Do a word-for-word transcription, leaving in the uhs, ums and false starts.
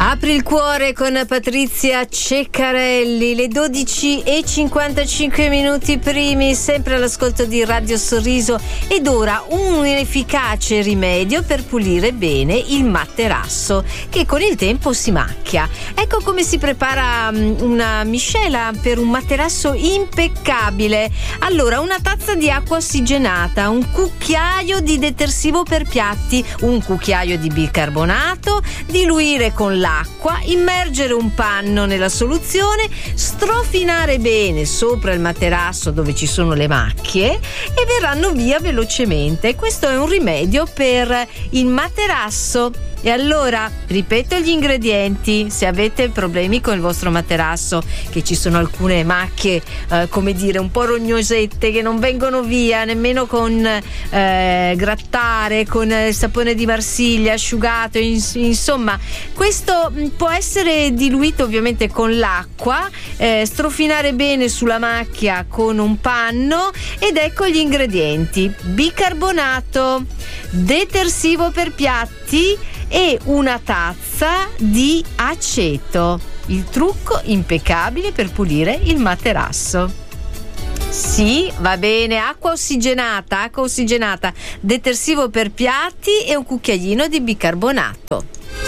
Apri il cuore con Patrizia Ceccarelli, le dodici e cinquantacinque minuti primi, sempre all'ascolto di Radio Sorriso, ed ora un efficace rimedio per pulire bene il materasso che con il tempo si macchia. Ecco come si prepara una miscela per un materasso impeccabile. Allora, una tazza di acqua ossigenata, un cucchiaio di detersivo per piatti, un cucchiaio di bicarbonato, diluire con l'acqua, immergere un panno nella soluzione, strofinare bene sopra il materasso dove ci sono le macchie e verranno via velocemente. Questo è un rimedio per il materasso. E allora ripeto gli ingredienti: se avete problemi con il vostro materasso, che ci sono alcune macchie eh, come dire un po' rognosette che non vengono via nemmeno con eh, grattare, con il sapone di Marsiglia asciugato, ins- insomma questo può essere diluito ovviamente con l'acqua, eh, strofinare bene sulla macchia con un panno, ed ecco gli ingredienti: bicarbonato, detersivo per piatti e una tazza di aceto. Il trucco impeccabile per pulire il materasso. Sì, va bene, acqua ossigenata, acqua ossigenata, detersivo per piatti e un cucchiaino di bicarbonato.